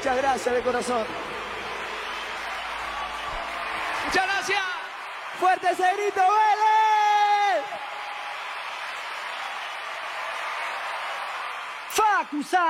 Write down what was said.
Muchas gracias de corazón. Muchas gracias. ¡Fuerte ese grito, Vélez! ¡Facu,